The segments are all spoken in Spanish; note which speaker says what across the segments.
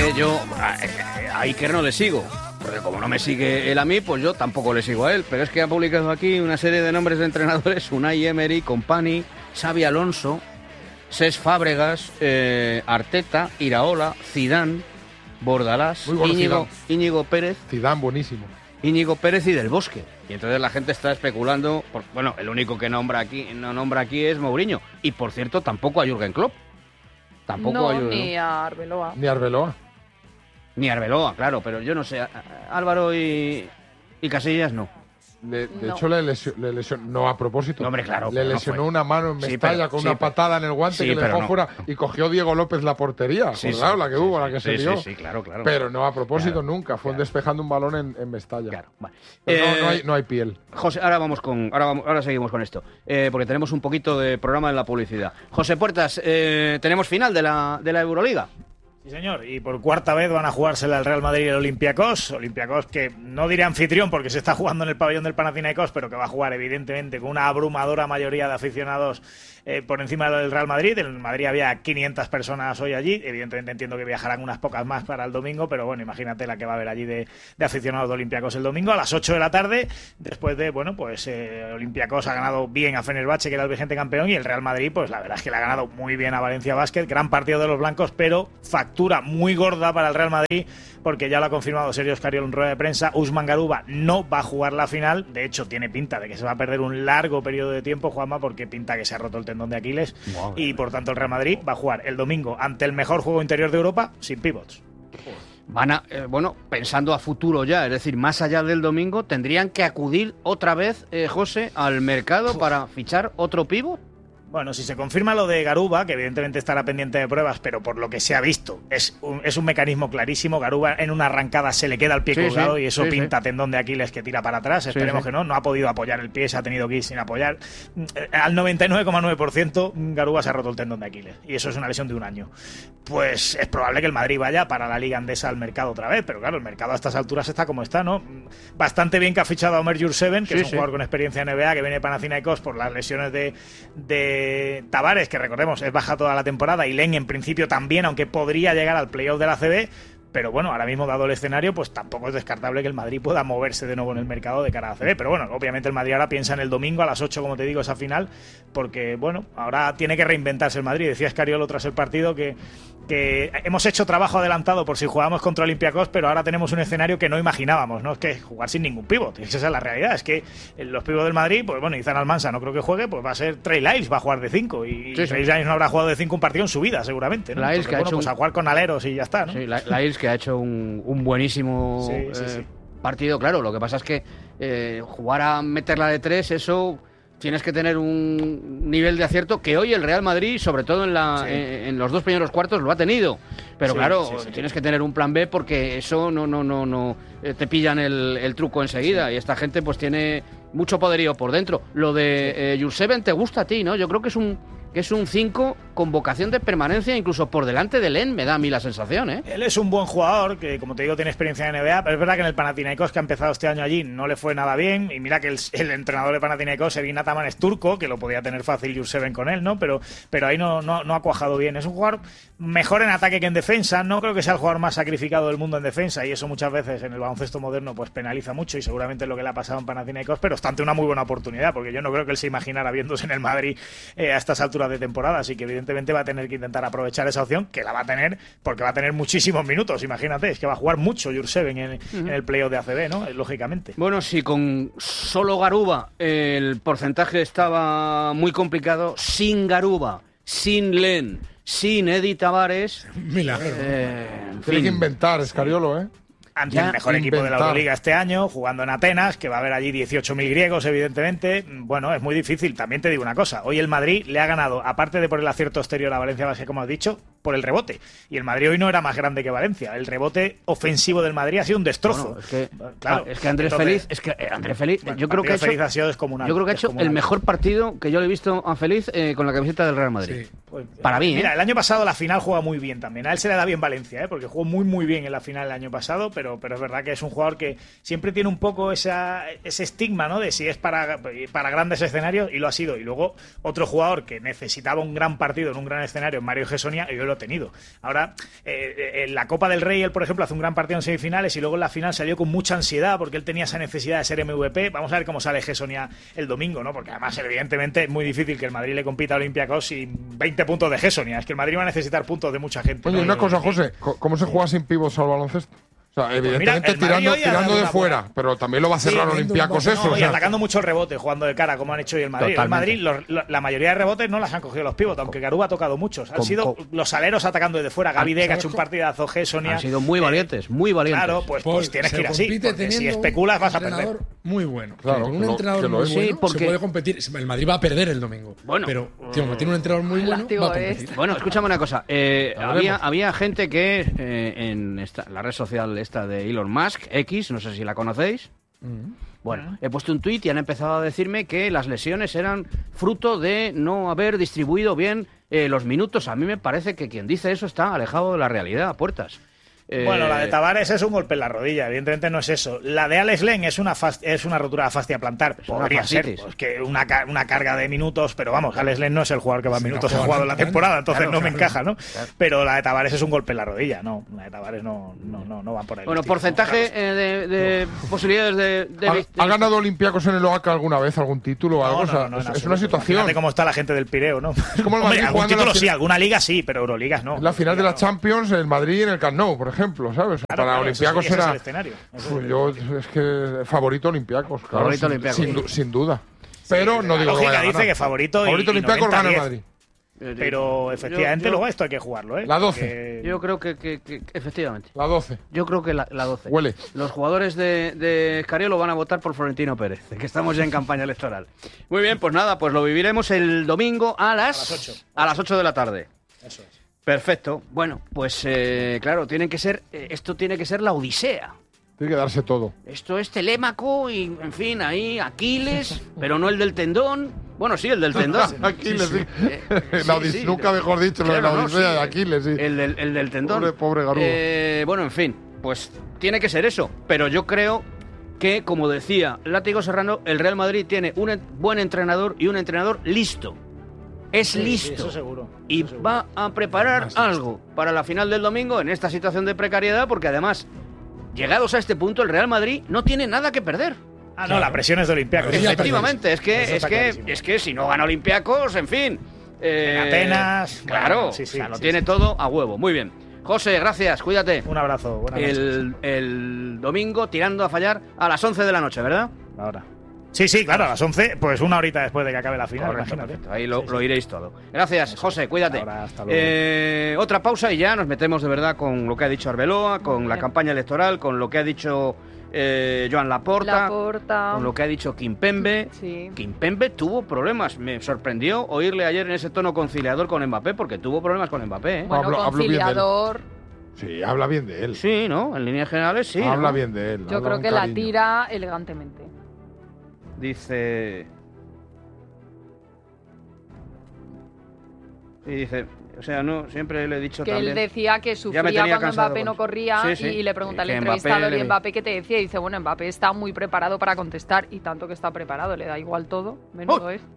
Speaker 1: que yo a Iker no le sigo, porque como no me sigue él a mí, pues yo tampoco le sigo a él. Pero es que ha publicado aquí una serie de nombres de entrenadores: Unai Emery, Kompany, Xabi Alonso, Cesc Fábregas, Arteta, Iraola, Zidane, Bordalás, Íñigo Pérez.
Speaker 2: Zidane, buenísimo.
Speaker 1: Íñigo Pérez y Del Bosque. Y entonces la gente está especulando. Bueno, el único que no nombra aquí es Mourinho. Y por cierto, tampoco a Jürgen Klopp. Tampoco
Speaker 3: ni a Arbeloa.
Speaker 1: Ni Arbeloa, claro, pero yo no sé. Álvaro y Casillas no.
Speaker 2: De hecho, le lesionó, no a propósito.
Speaker 1: No, hombre, claro.
Speaker 2: Le lesionó una mano en Mestalla con una patada en el guante que le dejó fuera y cogió Diego López la portería. La que hubo, la que se dio.
Speaker 1: Sí, claro.
Speaker 2: Pero no a propósito nunca. Fue despejando un balón en Mestalla.
Speaker 1: Claro, vale.
Speaker 2: Pero no hay piel.
Speaker 1: José, ahora seguimos con esto. Porque tenemos un poquito de programa en la publicidad. José Puertas, tenemos final de la Euroliga.
Speaker 4: Sí, señor, y por cuarta vez van a jugársela el Real Madrid y el Olympiacos que no diré anfitrión porque se está jugando en el pabellón del Panathinaikos, pero que va a jugar evidentemente con una abrumadora mayoría de aficionados por encima del Real Madrid. En el Madrid había 500 personas hoy allí, evidentemente entiendo que viajarán unas pocas más para el domingo, pero bueno, imagínate la que va a haber allí de aficionados de Olympiacos el domingo a las 8 de la tarde, después de, Olympiacos ha ganado bien a Fenerbahce, que era el vigente campeón, y el Real Madrid, pues la verdad es que le ha ganado muy bien a Valencia Basket, gran partido de los blancos, pero factura muy gorda para el Real Madrid, porque ya lo ha confirmado Sergio Scariolo en rueda de prensa. Usman Garuba no va a jugar la final, de hecho tiene pinta de que se va a perder un largo periodo de tiempo, Juanma, porque pinta que se ha roto el tendón de Aquiles, y por tanto el Real Madrid va a jugar el domingo ante el mejor juego interior de Europa sin pivots.
Speaker 1: Van a, pensando a futuro ya, es decir, más allá del domingo, tendrían que acudir otra vez, José, al mercado para fichar otro pívot.
Speaker 4: Bueno, si se confirma lo de Garuba, que evidentemente estará pendiente de pruebas, pero por lo que se ha visto, es un mecanismo clarísimo. Garuba en una arrancada se le queda el pie colgado y eso pinta tendón de Aquiles que tira para atrás. Esperemos que no ha podido apoyar el pie, se ha tenido que ir sin apoyar. Al 99,9% Garuba se ha roto el tendón de Aquiles y eso es una lesión de un año. Pues es probable que el Madrid vaya para la Liga Andesa al mercado otra vez, pero claro, el mercado a estas alturas está como está, ¿no? Bastante bien que ha fichado a Omer Jurseven, que es un jugador con experiencia en NBA, que viene de Panathinaikos por las lesiones de Tavares, que recordemos es baja toda la temporada, y Len en principio también, aunque podría llegar al playoff de la ACB, pero bueno, ahora mismo dado el escenario, pues tampoco es descartable que el Madrid pueda moverse de nuevo en el mercado de cara a ACB, pero bueno, obviamente el Madrid ahora piensa en el domingo a las 8, como te digo, esa final, porque bueno, ahora tiene que reinventarse el Madrid. Decía Scariolo tras el partido que hemos hecho trabajo adelantado por si jugamos contra Olympiacos, pero ahora tenemos un escenario que no imaginábamos, ¿no? Es que jugar sin ningún pívot, esa es la realidad, es que los pívots del Madrid, pues bueno, Izan Almansa no creo que juegue, pues va a ser Trey Lyles, va a jugar de 5, y Trey Lyles no habrá jugado de 5 un partido en su vida, seguramente, ¿no?
Speaker 1: Lyles,
Speaker 4: porque, que pues a jugar con aleros y ya está, ¿no?
Speaker 1: Sí, Lyles, que ha hecho un buenísimo partido, claro, lo que pasa es que jugar a meterla de 3, eso... Tienes que tener un nivel de acierto que hoy el Real Madrid, sobre todo en los dos primeros cuartos, lo ha tenido. Pero tienes que tener un plan B porque eso no te pillan el truco enseguida. Y esta gente pues tiene mucho poderío por dentro. Lo de Jurseven te gusta a ti, ¿no? Yo creo que es un 5 con vocación de permanencia, incluso por delante de Len, me da a mí la sensación, ¿eh?
Speaker 4: Él es un buen jugador, que como te digo tiene experiencia en NBA, pero es verdad que en el Panathinaikos, que ha empezado este año allí, no le fue nada bien, y mira que el entrenador de Panathinaikos, Evin Ataman, es turco, que lo podía tener fácil Jurseven con él, ¿no? Pero ahí no ha cuajado bien. Es un jugador mejor en ataque que en defensa, no creo que sea el jugador más sacrificado del mundo en defensa, y eso muchas veces en el baloncesto moderno pues penaliza mucho, y seguramente es lo que le ha pasado en Panathinaikos, pero está ante una muy buena oportunidad, porque yo no creo que él se imaginara viéndose en el Madrid a estas alturas de temporada, así que evidentemente va a tener que intentar aprovechar esa opción, que la va a tener, porque va a tener muchísimos minutos, imagínate, es que va a jugar mucho Jurseven en el playoff de ACB, ¿no? Lógicamente.
Speaker 1: Bueno, si con solo Garuba el porcentaje estaba muy complicado, sin Garuba, sin Len, sin Edi Tavares...
Speaker 2: Milagro. Tiene que inventar Scariolo, ¿eh?
Speaker 4: Ante el mejor equipo de la Euroliga este año, jugando en Atenas, que va a haber allí 18.000 griegos, evidentemente. Bueno, es muy difícil. También te digo una cosa, hoy el Madrid le ha ganado, aparte de por el acierto exterior a Valencia Basket, como has dicho, por el rebote. Y el Madrid hoy no era más grande que Valencia. El rebote ofensivo del Madrid ha sido un destrozo.
Speaker 1: Bueno, es que Andrés Feliz, bueno, yo creo que ha sido descomunal. Yo creo que ha hecho el mejor partido que yo le he visto a Feliz con la camiseta del Real Madrid. Sí.
Speaker 4: Pues,
Speaker 1: para mí,
Speaker 4: mira, el año pasado la final juega muy bien también. A él se le da bien Valencia, porque jugó muy muy bien en la final el año pasado, pero es verdad que es un jugador que siempre tiene un poco ese estigma, ¿no? De si es para grandes escenarios, y lo ha sido. Y luego otro jugador que necesitaba un gran partido en un gran escenario, Mario Gessonia, y hoy lo tenido. Ahora, en la Copa del Rey, él, por ejemplo, hace un gran partido en semifinales y luego en la final salió con mucha ansiedad porque él tenía esa necesidad de ser MVP. Vamos a ver cómo sale Gessonia el domingo, ¿no? Porque además, evidentemente, es muy difícil que el Madrid le compita a Olympiacos sin 20 puntos de Gessonia. Es que el Madrid va a necesitar puntos de mucha gente.
Speaker 2: Oye, una cosa, José, ¿cómo se juega sin pivots al baloncesto? O sea, evidentemente tirando de fuera, pero también lo va a cerrar Olympiacos eso.
Speaker 4: Y atacando mucho el rebote, jugando de cara, como han hecho hoy el Madrid. Totalmente. El Madrid, la mayoría de rebotes no las han cogido los pivots, aunque Garú ha tocado muchos. Han sido los aleros atacando desde fuera. Gaby Deck ha hecho un partidazo, Gessonia.
Speaker 1: Han sido muy valientes, muy valientes.
Speaker 4: Claro, pues tienes que ir así, porque si especulas vas a perder.
Speaker 3: Muy bueno.
Speaker 2: Claro,
Speaker 3: con un entrenador muy bueno se puede competir. El Madrid va a perder el domingo.
Speaker 1: Bueno,
Speaker 3: pero tiene un entrenador muy bueno, va a competir.
Speaker 1: Bueno, escúchame una cosa. Había gente que en la red social esta de Elon Musk, X, no sé si la conocéis. Bueno, he puesto un tuit y han empezado a decirme que las lesiones eran fruto de no haber distribuido bien los minutos. A mí me parece que quien dice eso está alejado de la realidad, a puertas.
Speaker 4: Bueno, la de Tavares es un golpe en la rodilla, evidentemente no es eso. La de Alex Len es una rotura de fascia plantar. Podría ser, pues, que una carga de minutos, pero vamos, Alex Len no es el jugador que más minutos ha jugado en la temporada, entonces no me encaja, ¿no? Claro. Pero la de Tavares es un golpe en la rodilla, no. La de Tavares no va por ahí.
Speaker 1: Bueno, porcentaje de posibilidades de
Speaker 2: ¿Ha ganado Olympiacos en el OACA alguna vez algún título o algo?
Speaker 4: No,
Speaker 2: es una situación.
Speaker 4: Fíjate cómo está la gente del Pireo, ¿no?
Speaker 2: Es como el Madrid
Speaker 4: algún título sí, alguna liga sí, pero Euroligas no.
Speaker 2: La final de la Champions, el Madrid en el Camp Nou, por ejemplo, ¿sabes?
Speaker 4: Claro,
Speaker 2: para Olympiacos
Speaker 4: sí,
Speaker 2: era.
Speaker 4: Yo
Speaker 2: es que favorito Olympiacos, claro,
Speaker 1: favorito Olympiacos.
Speaker 2: sin duda. Pero no digo que
Speaker 4: lógica dice que favorito
Speaker 2: Olympiacos gana el Madrid.
Speaker 4: Pero efectivamente luego esto hay que jugarlo, ¿eh?
Speaker 2: La 12.
Speaker 1: Yo creo que efectivamente.
Speaker 2: La 12.
Speaker 1: Yo creo que la 12.
Speaker 2: Huele.
Speaker 1: Los jugadores de Escariolo van a votar por Florentino Pérez, que estamos ya en campaña electoral. Muy bien, pues nada, pues lo viviremos el domingo a las 8 de la tarde.
Speaker 4: Eso es.
Speaker 1: Perfecto. Bueno, pues claro, esto tiene que ser la odisea.
Speaker 2: Tiene que darse todo.
Speaker 1: Esto es Telémaco y, en fin, ahí Aquiles, pero no el del tendón. Bueno, sí, el del tendón.
Speaker 2: Aquiles, sí. Nunca mejor dicho lo de la odisea de Aquiles, sí.
Speaker 1: El del tendón.
Speaker 2: Pobre Garú.
Speaker 1: Bueno, en fin, pues tiene que ser eso. Pero yo creo que, como decía Látigo Serrano, el Real Madrid tiene un buen entrenador y un entrenador listo. Es listo.
Speaker 4: Eso seguro.
Speaker 1: Y va a preparar algo para la final del domingo en esta situación de precariedad, porque además, llegados a este punto, el Real Madrid no tiene nada que perder.
Speaker 4: No, la presión es de Olympiacos.
Speaker 1: Efectivamente, es que si no gana Olympiacos, en fin.
Speaker 4: En Atenas.
Speaker 1: Claro, lo tiene todo a huevo. Muy bien. José, gracias, cuídate.
Speaker 4: Un abrazo. Buenas noches.
Speaker 1: El domingo tirando a fallar a las 11 de la noche, ¿verdad?
Speaker 4: Ahora. Sí, claro, a las 11, pues una horita después de que acabe la final.
Speaker 1: Correcto, imagínate. Ahí lo iréis todo. Gracias, José, cuídate.
Speaker 4: Ahora, hasta luego.
Speaker 1: Otra pausa y ya nos metemos de verdad con lo que ha dicho Arbeloa, con la campaña electoral, con lo que ha dicho Joan Laporta, con lo que ha dicho Kimpembe.
Speaker 5: Sí.
Speaker 1: Kimpembe tuvo problemas. Me sorprendió oírle ayer en ese tono conciliador con Mbappé, porque tuvo problemas con Mbappé.
Speaker 5: Bueno, conciliador.
Speaker 2: Sí, habla bien de él.
Speaker 1: Sí, ¿no? En líneas generales sí.
Speaker 2: Habla bien de él.
Speaker 5: Yo creo que la tira elegantemente.
Speaker 1: Dice, o sea, no, siempre le he dicho
Speaker 5: que
Speaker 1: también.
Speaker 5: Él decía que sufría cuando Mbappé no corría y le pregunta al entrevistador y Mbappé qué te decía y dice, bueno, Mbappé está muy preparado para contestar y tanto que está preparado, le da igual todo, menudo es.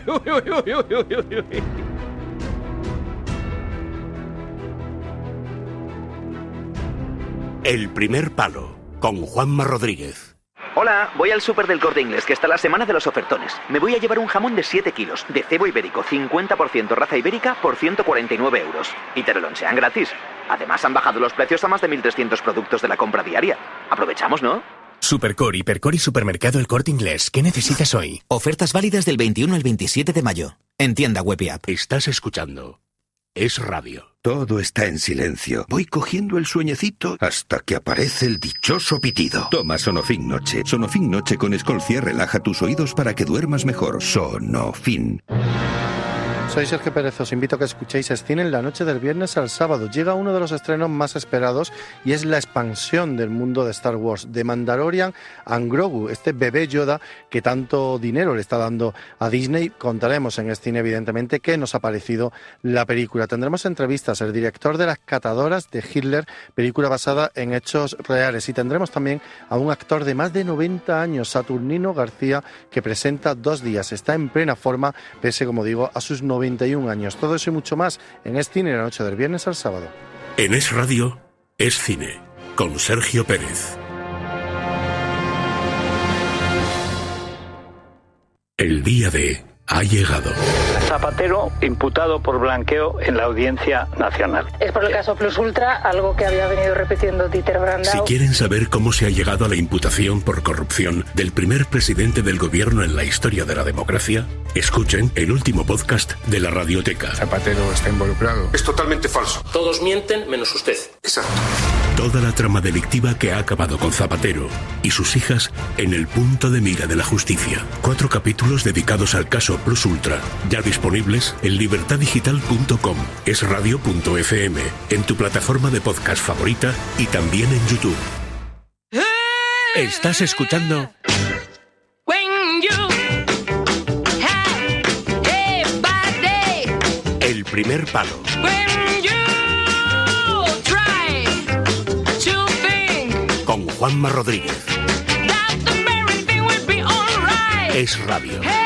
Speaker 6: El primer palo, con Juanma Rodríguez.
Speaker 7: Hola, voy al súper del Corte Inglés, que está la semana de los ofertones. Me voy a llevar un jamón de 7 kilos, de cebo ibérico, 50% raza ibérica, por 149 €. Y te lo lonchean gratis. Además, han bajado los precios a más de 1.300 productos de la compra diaria. Aprovechamos, ¿no?
Speaker 6: Supercore, Hipercore y Supermercado El Corte Inglés. ¿Qué necesitas hoy?
Speaker 8: Ofertas válidas del 21 al 27 de mayo. En tienda web y app.
Speaker 6: Estás escuchando Es Radio.
Speaker 9: Todo está en silencio. Voy cogiendo el sueñecito hasta que aparece el dichoso pitido. Toma Sonofin Noche. Sonofin Noche con Escolcia relaja tus oídos para que duermas mejor. Sonofin.
Speaker 10: Soy Sergio Pérez, os invito a que escuchéis Escine en la noche del viernes al sábado. Llega uno de los estrenos más esperados y es la expansión del mundo de Star Wars, de Mandalorian and Grogu, este bebé Yoda que tanto dinero le está dando a Disney. Contaremos en Escine, evidentemente, qué nos ha parecido la película. Tendremos entrevistas, el director de Las Catadoras de Hitler, película basada en hechos reales, y tendremos también a un actor de más de 90 años, Saturnino García, que presenta 2 días. Está en plena forma, pese, como digo, a sus 90 31 años. Todo eso y mucho más en Es Cine, la noche del viernes al sábado.
Speaker 11: En Es Radio, Es Cine, con Sergio Pérez. El día D ha llegado.
Speaker 12: Zapatero imputado por blanqueo en la Audiencia Nacional.
Speaker 13: Es por el caso Plus Ultra, algo que había venido repitiendo Dieter Brandau.
Speaker 11: Si quieren saber cómo se ha llegado a la imputación por corrupción del primer presidente del gobierno en la historia de la democracia, escuchen el último podcast de la Radioteca.
Speaker 14: Zapatero está involucrado.
Speaker 15: Es totalmente falso.
Speaker 16: Todos mienten menos usted.
Speaker 15: Exacto.
Speaker 11: Toda la trama delictiva que ha acabado con Zapatero y sus hijas en el punto de mira de la justicia. 4 capítulos dedicados al caso Plus Ultra, ya disponibles en libertadigital.com, esradio.fm, en tu plataforma de podcast favorita y también en YouTube. ¿Estás escuchando? El primer palo. Con Juanma Rodríguez. Es Radio.